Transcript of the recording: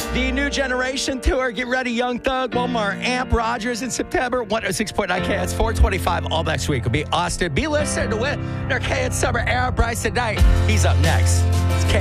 The New Generation Tour. Get ready, Young Thug, one more Amp Rogers in September. 106.9 KS 425 all next week will be Austin. Be listening to Winner K at Summer Era. Bryson Knight. He's up next. It's K.